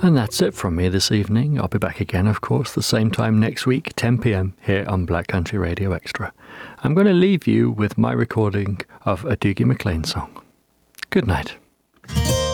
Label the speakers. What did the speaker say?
Speaker 1: And that's it from me this evening. I'll be back again, of course, the same time next week, 10 p.m, here on Black Country Radio Extra. I'm going to leave you with my recording of a Dougie MacLean song. Good night.